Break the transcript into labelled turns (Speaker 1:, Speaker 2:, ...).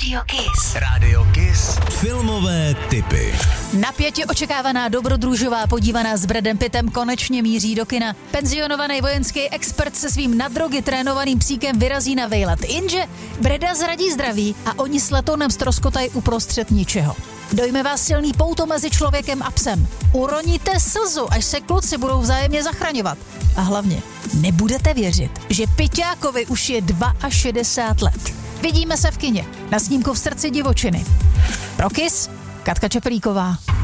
Speaker 1: Radio Kiss.
Speaker 2: Radio Kiss. Filmové tipy.
Speaker 3: Napětě očekávaná dobrodružová podívaná s Bradem Pittem konečně míří do kina. Penzionovaný vojenský expert se svým na drogy trénovaným psíkem vyrazí na vejlet. Jenže Brada zradí zdraví a oni s letounem ztroskotají uprostřed ničeho. Dojme vás silný pouto mezi člověkem a psem. Uroníte slzu, až se kluci budou vzájemně zachraňovat. A hlavně nebudete věřit, že Piťákovi už je 62 let. Vidíme se v kině, na snímku V srdci divočiny. Pro Kiss, Katka Čepelíková.